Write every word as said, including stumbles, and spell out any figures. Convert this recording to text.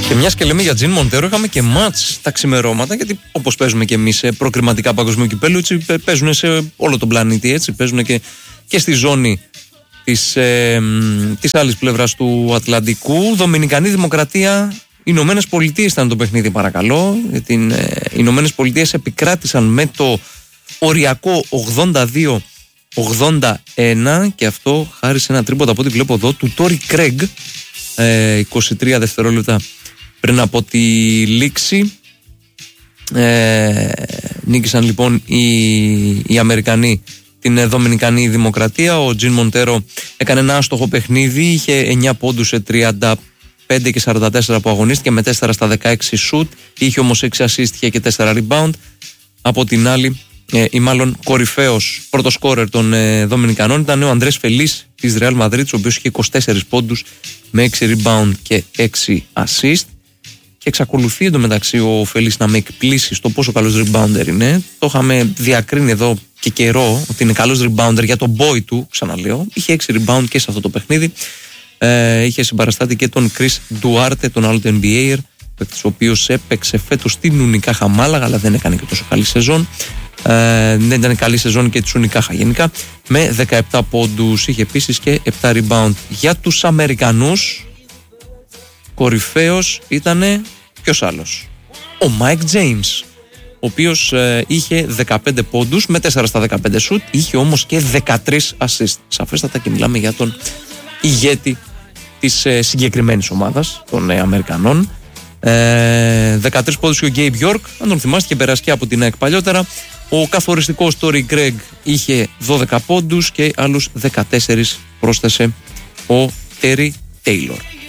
Και μιας και λέμε για Τζιν Μοντέρο, είχαμε και μάτς τα ξημερώματα, γιατί όπως παίζουμε και εμείς σε προκριματικά παγκοσμίου κυπέλλου, έτσι παίζουν σε όλο τον πλανήτη, έτσι παίζουν και, και στη ζώνη της, ε, της άλλης πλευράς του Ατλαντικού. Δομινικανή Δημοκρατία, Ηνωμένες Πολιτείες ήταν το παιχνίδι, παρακαλώ. Οι ε, Ηνωμένες Πολιτείες επικράτησαν με το οριακό ογδόντα δύο ογδόντα ένα, και αυτό χάρη σε ένα τρίποντα από ό,τι βλέπω εδώ του Τόρι Κρέγκ, ε, είκοσι τρία δευτερόλεπτα πριν από τη λήξη. Ε, νίκησαν λοιπόν οι, οι Αμερικανοί την Δομινικανή Δημοκρατία. Ο Τζιν Μοντέρο έκανε ένα άστοχο παιχνίδι, είχε εννιά πόντους σε τριάντα πέντε και σαράντα τέσσερα που αγωνίστηκε, με τέσσερα στα δεκαέξι σουτ, είχε όμως έξι assist, είχε και τέσσερα rebound. Από την άλλη, ε, ή μάλλον κορυφαίος πρώτο σκόρερ των ε, Δομινικανών ήταν ο Ανδρές Φελής της Ρεάλ Μαδρίτης, ο οποίος είχε είκοσι τέσσερα πόντους με έξι rebound και έξι assist. Και εξακολουθεί εντωμεταξύ ο Φελής να με εκπλήσει στο πόσο καλός rebounder είναι. Το είχαμε διακρίνει εδώ και καιρό ότι είναι καλός rebounder για τον boy του, ξαναλέω. Είχε έξι rebound και σε αυτό το παιχνίδι. Ε, είχε συμπαραστάτη και τον Chris Duarte, τον άλλο του N B A, ο οποίος έπαιξε φέτος στην Ουνικάχα Μάλαγα, αλλά δεν έκανε και τόσο καλή σεζόν. Ε, δεν ήταν καλή σεζόν και της Ουνικάχα γενικά. Με δεκαεπτά πόντους, είχε επίσης και επτά rebound. Για τους Αμερικανούς, κορυφαίος ήτανε ποιος άλλος? Ο Mike James, ο οποίος ε, είχε δεκαπέντε πόντους με τέσσερα στα δεκαπέντε σουτ, είχε όμως και δεκατρία assist. Σαφέστατα, και μιλάμε για τον ηγέτη της ε, συγκεκριμένης ομάδας των ε, Αμερικανών. Ε, δεκατρείς πόντους και ο Gabe York, αν τον θυμάστε, και περασκεί από την ΑΕΚ παλιότερα. Ο καθοριστικός Τόρι Κρέγκ είχε δώδεκα πόντους και άλλους δεκατέσσερα πρόσθεσε ο Τέρι Τέιλορ.